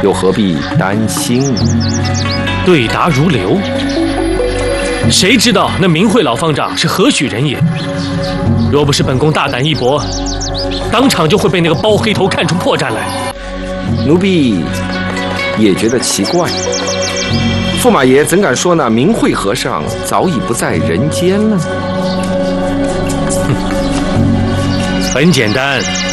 又何必担心呢？ 对答如流。谁知道那明慧老方丈是何许人也？若不是本宫大胆一搏，当场就会被那个包黑头看出破绽来。 奴婢也觉得奇怪，驸马爷怎敢说那明慧和尚早已不在人间了呢？ 很简单。